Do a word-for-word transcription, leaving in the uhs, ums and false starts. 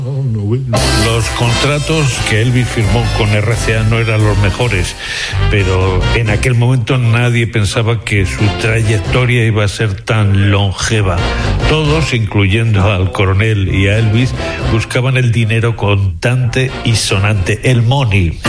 Los contratos que Elvis firmó con R C A no eran los mejores, pero en aquel momento nadie pensaba que su trayectoria iba a ser tan longeva. Todos, incluyendo al coronel y a Elvis, buscaban el dinero contante y sonante, el money.